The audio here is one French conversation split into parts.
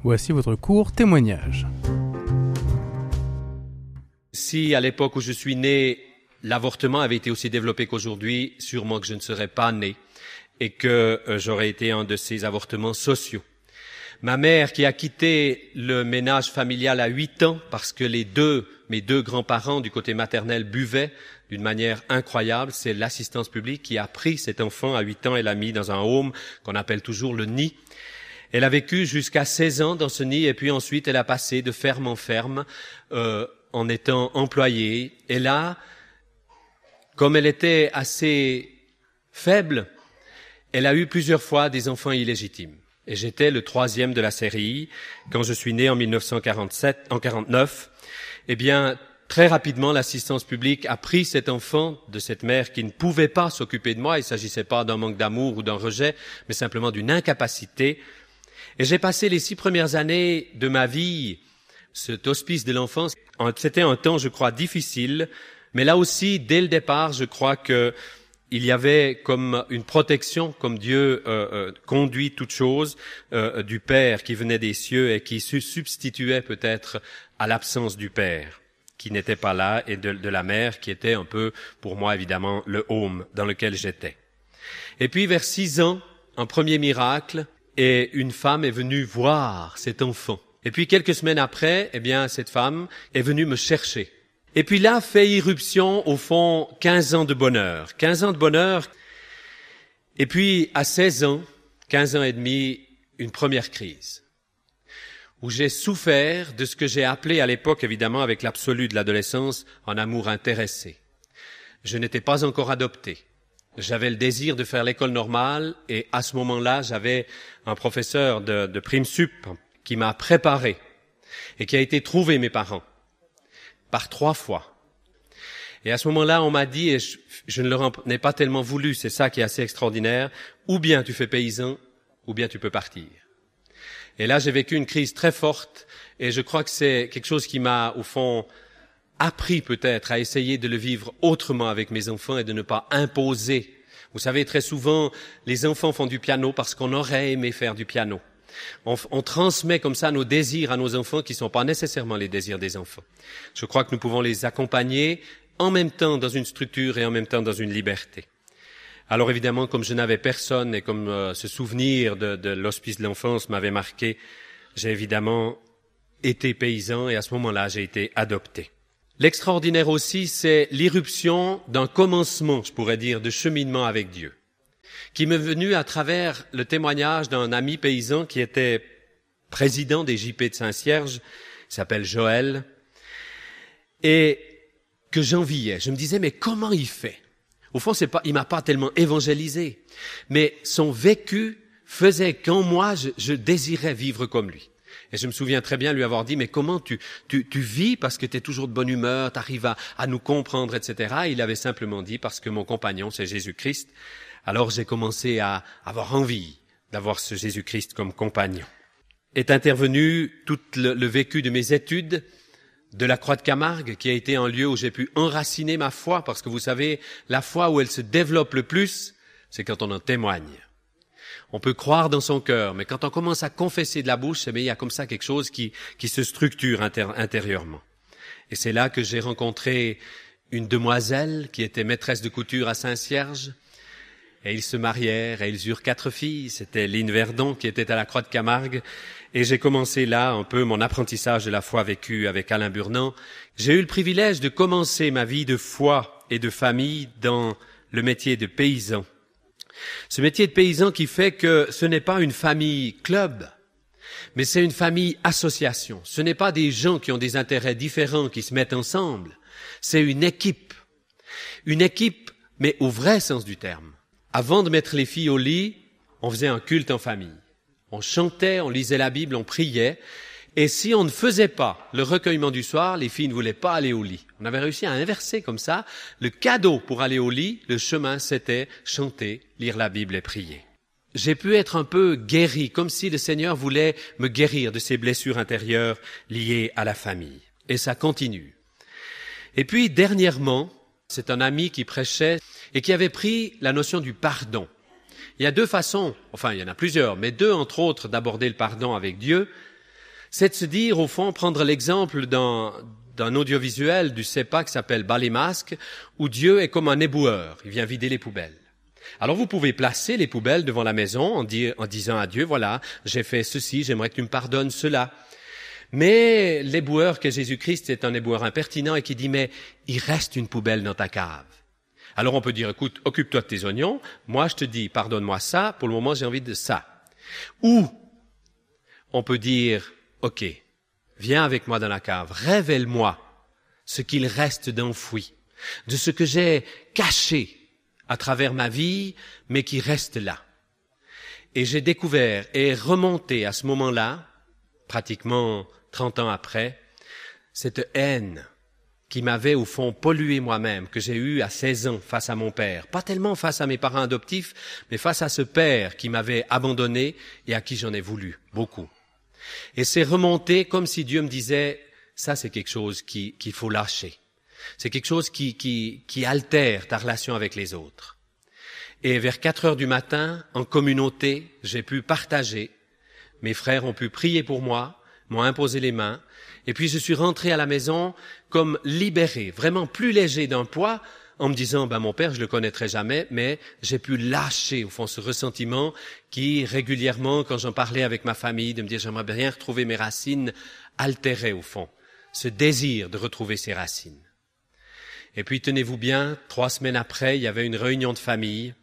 Voici votre court témoignage. Si à l'époque où je suis né, l'avortement avait été aussi développé qu'aujourd'hui, sûrement que je ne serais pas né et que j'aurais été un de ces avortements sociaux. Ma mère, qui a quitté le ménage familial à 8 ans parce que mes deux grands-parents du côté maternel buvaient d'une manière incroyable, c'est l'assistance publique qui a pris cet enfant à 8 ans et l'a mis dans un home qu'on appelle toujours le nid. Elle a vécu jusqu'à 16 ans dans ce nid et puis ensuite elle a passé de ferme en ferme en étant employée. Et là, comme elle était assez faible, elle a eu plusieurs fois des enfants illégitimes. Et j'étais le 3e de la série. Quand je suis né en 1949, eh bien, très rapidement, l'assistance publique a pris cet enfant de cette mère qui ne pouvait pas s'occuper de moi. Il ne s'agissait pas d'un manque d'amour ou d'un rejet, mais simplement d'une incapacité. Et j'ai passé les 6 premières années de ma vie, cet hospice de l'enfance. C'était un temps, je crois, difficile, mais là aussi, dès le départ, je crois que il y avait comme une protection, comme Dieu conduit toute chose, du Père qui venait des cieux et qui se substituait peut-être à l'absence du Père, qui n'était pas là, et de la mère qui était un peu, pour moi évidemment, le home dans lequel j'étais. Et puis vers 6 ans, un premier miracle, et une femme est venue voir cet enfant. Et puis quelques semaines après, eh bien cette femme est venue me chercher. Et puis là, fait irruption, au fond, 15 ans de bonheur. 15 ans de bonheur. Et puis, à 16 ans, 15 ans et demi, une première crise. Où j'ai souffert de ce que j'ai appelé à l'époque, évidemment, avec l'absolu de l'adolescence, un amour intéressé. Je n'étais pas encore adopté. J'avais le désir de faire l'école normale et à ce moment-là, j'avais un professeur de prime sup qui m'a préparé et qui a été trouver mes parents. Par 3 fois. Et à ce moment-là, on m'a dit, et je ne leur en ai pas tellement voulu, c'est ça qui est assez extraordinaire, ou bien tu fais paysan, ou bien tu peux partir. Et là, j'ai vécu une crise très forte, et je crois que c'est quelque chose qui m'a, au fond, appris peut-être à essayer de le vivre autrement avec mes enfants et de ne pas imposer. Vous savez, très souvent, les enfants font du piano parce qu'on aurait aimé faire du piano. On transmet comme ça nos désirs à nos enfants qui ne sont pas nécessairement les désirs des enfants. Je crois que nous pouvons les accompagner en même temps dans une structure et en même temps dans une liberté. Alors évidemment, comme je n'avais personne et comme ce souvenir de l'hospice de l'enfance m'avait marqué, j'ai évidemment été paysan et à ce moment-là, j'ai été adopté. L'extraordinaire aussi, c'est l'irruption d'un commencement, je pourrais dire, de cheminement avec Dieu, qui m'est venu à travers le témoignage d'un ami paysan qui était président des JP de Saint-Cierge, il s'appelle Joël, et que j'enviais. Je me disais, mais comment il fait? Au fond, il m'a pas tellement évangélisé, mais son vécu faisait qu'en moi, je désirais vivre comme lui. Et je me souviens très bien lui avoir dit, mais comment tu vis parce que tu es toujours de bonne humeur, tu arrives à nous comprendre, etc. Il avait simplement dit, parce que mon compagnon, c'est Jésus-Christ. Alors j'ai commencé à avoir envie d'avoir ce Jésus-Christ comme compagnon. Est intervenu tout le vécu de mes études de la Croix de Camargue, qui a été un lieu où j'ai pu enraciner ma foi, parce que vous savez, la foi où elle se développe le plus, c'est quand on en témoigne. On peut croire dans son cœur, mais quand on commence à confesser de la bouche, il y a comme ça quelque chose qui se structure intérieurement. Et c'est là que j'ai rencontré une demoiselle qui était maîtresse de couture à Saint-Cierge. Et ils se marièrent et ils eurent 4 filles. C'était Line Verdon qui était à la Croix de Camargue. Et j'ai commencé là un peu mon apprentissage de la foi vécue avec Alain Burnand. J'ai eu le privilège de commencer ma vie de foi et de famille dans le métier de paysan. Ce métier de paysan qui fait que ce n'est pas une famille club, mais c'est une famille association. Ce n'est pas des gens qui ont des intérêts différents qui se mettent ensemble. C'est une équipe. Une équipe, mais au vrai sens du terme. Avant de mettre les filles au lit, on faisait un culte en famille. On chantait, on lisait la Bible, on priait. Et si on ne faisait pas le recueillement du soir, les filles ne voulaient pas aller au lit. On avait réussi à inverser comme ça. Le cadeau pour aller au lit, le chemin, c'était chanter, lire la Bible et prier. J'ai pu être un peu guéri, comme si le Seigneur voulait me guérir de ces blessures intérieures liées à la famille. Et ça continue. Et puis, dernièrement, c'est un ami qui prêchait et qui avait pris la notion du pardon. Il y a 2 façons, enfin il y en a plusieurs, mais 2 entre autres d'aborder le pardon avec Dieu. c'est de se dire, au fond, prendre l'exemple d'un audiovisuel du CEPA qui s'appelle Bas les masques, où Dieu est comme un éboueur, il vient vider les poubelles. Alors vous pouvez placer les poubelles devant la maison en disant à Dieu, voilà, j'ai fait ceci, j'aimerais que tu me pardonnes cela. Mais l'éboueur que Jésus-Christ est un éboueur impertinent et qui dit, mais il reste une poubelle dans ta cave. Alors on peut dire, écoute, occupe-toi de tes oignons, moi je te dis, pardonne-moi ça, pour le moment j'ai envie de ça. Ou on peut dire, ok, viens avec moi dans la cave, révèle-moi ce qu'il reste d'enfoui, de ce que j'ai caché à travers ma vie, mais qui reste là. Et j'ai découvert et remonté à ce moment-là, pratiquement 30 ans après, cette haine qui m'avait au fond pollué moi-même, que j'ai eue à 16 ans face à mon père. Pas tellement face à mes parents adoptifs, mais face à ce père qui m'avait abandonné et à qui j'en ai voulu beaucoup. Et c'est remonté comme si Dieu me disait, ça c'est quelque chose qu'il faut lâcher. C'est quelque chose qui altère ta relation avec les autres. Et vers 4 heures du matin, en communauté, j'ai pu partager. Mes frères ont pu prier pour moi, m'ont imposé les mains, et puis je suis rentré à la maison comme libéré, vraiment plus léger d'un poids, en me disant, mon père, je le connaîtrai jamais, mais j'ai pu lâcher, au fond, ce ressentiment qui, régulièrement, quand j'en parlais avec ma famille, de me dire, j'aimerais bien retrouver mes racines, altérait, au fond, ce désir de retrouver ses racines. Et puis, tenez-vous bien, 3 semaines après, il y avait une réunion de famille,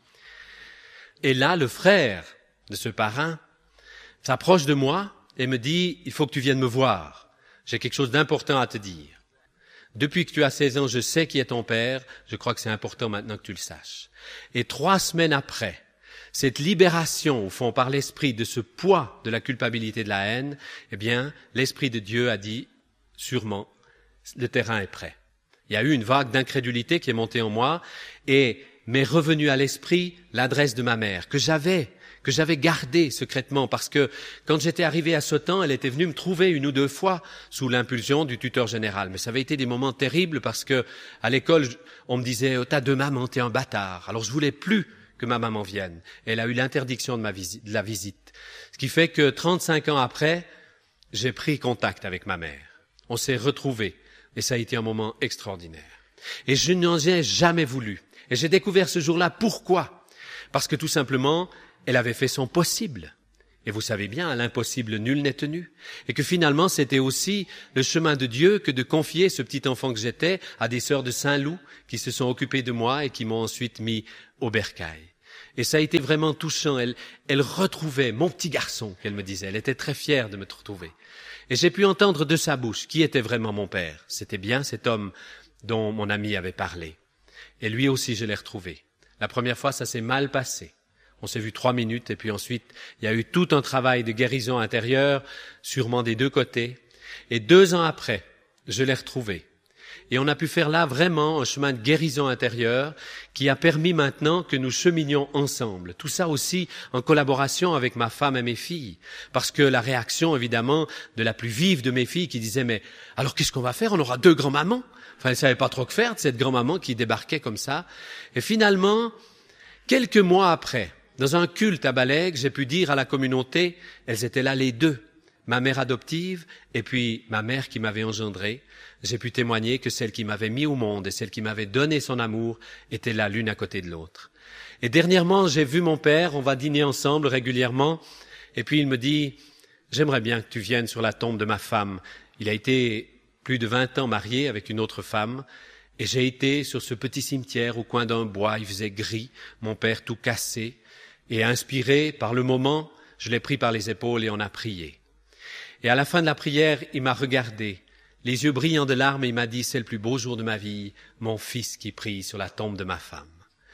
et là, le frère de ce parrain s'approche de moi et me dit, il faut que tu viennes me voir. J'ai quelque chose d'important à te dire. Depuis que tu as 16 ans, je sais qui est ton père. Je crois que c'est important maintenant que tu le saches. Et 3 semaines après, cette libération, au fond, par l'esprit de ce poids de la culpabilité de la haine, eh bien, l'esprit de Dieu a dit, sûrement, le terrain est prêt. Il y a eu une vague d'incrédulité qui est montée en moi et m'est revenue à l'esprit l'adresse de ma mère, que j'avais gardée secrètement, parce que quand j'étais arrivé à Sautan, elle était venue me trouver 1 ou 2 fois sous l'impulsion du tuteur général. Mais ça avait été des moments terribles parce que à l'école, on me disait, oh, t'as 2 mamans, t'es un bâtard. Alors je voulais plus que ma maman vienne. Elle a eu l'interdiction de la visite. Ce qui fait que 35 ans après, j'ai pris contact avec ma mère. On s'est retrouvés et ça a été un moment extraordinaire. Et je n'en ai jamais voulu. Et j'ai découvert ce jour-là pourquoi. Parce que tout simplement, elle avait fait son possible. Et vous savez bien, à l'impossible, nul n'est tenu. Et que finalement, c'était aussi le chemin de Dieu que de confier ce petit enfant que j'étais à des sœurs de Saint-Loup qui se sont occupées de moi et qui m'ont ensuite mis au bercail. Et ça a été vraiment touchant. Elle retrouvait mon petit garçon, qu'elle me disait. Elle était très fière de me retrouver. Et j'ai pu entendre de sa bouche qui était vraiment mon père. C'était bien cet homme dont mon ami avait parlé. Et lui aussi, je l'ai retrouvé. La première fois, ça s'est mal passé. On s'est vu 3 minutes et puis ensuite, il y a eu tout un travail de guérison intérieure, sûrement des 2 côtés. Et 2 ans après, je l'ai retrouvé. Et on a pu faire là vraiment un chemin de guérison intérieure qui a permis maintenant que nous cheminions ensemble. Tout ça aussi en collaboration avec ma femme et mes filles. Parce que la réaction, évidemment, de la plus vive de mes filles qui disait, mais alors qu'est-ce qu'on va faire? On aura 2 grands-mamans. Enfin, elle savait pas trop que faire de cette grand-maman qui débarquait comme ça. Et finalement, quelques mois après, dans un culte à Balègue, j'ai pu dire à la communauté, elles étaient là les 2, ma mère adoptive et puis ma mère qui m'avait engendré. J'ai pu témoigner que celle qui m'avait mis au monde et celle qui m'avait donné son amour étaient là l'une à côté de l'autre. Et dernièrement, j'ai vu mon père, on va dîner ensemble régulièrement, et puis il me dit, j'aimerais bien que tu viennes sur la tombe de ma femme. Il a été plus de 20 ans marié avec une autre femme, et j'ai été sur ce petit cimetière au coin d'un bois, il faisait gris, mon père tout cassé, et inspiré par le moment, je l'ai pris par les épaules et on a prié. Et à la fin de la prière, il m'a regardé, les yeux brillants de larmes, et il m'a dit, c'est le plus beau jour de ma vie, mon fils qui prie sur la tombe de ma femme.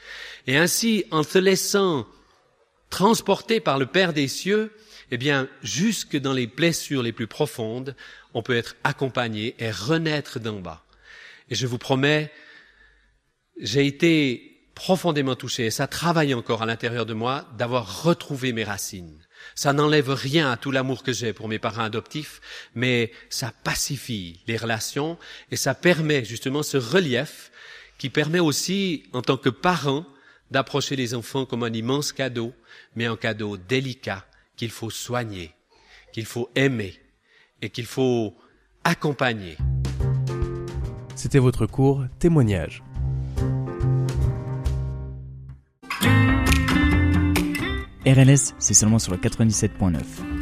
Et ainsi, en se laissant transporter par le Père des cieux, eh bien, jusque dans les blessures les plus profondes, on peut être accompagné et renaître d'en bas. Et je vous promets, j'ai été profondément touché, et ça travaille encore à l'intérieur de moi, d'avoir retrouvé mes racines. Ça n'enlève rien à tout l'amour que j'ai pour mes parents adoptifs, mais ça pacifie les relations et ça permet justement ce relief qui permet aussi, en tant que parent, d'approcher les enfants comme un immense cadeau, mais un cadeau délicat qu'il faut soigner, qu'il faut aimer et qu'il faut accompagner. C'était votre cours Témoignage. RLS, c'est seulement sur le 97.9.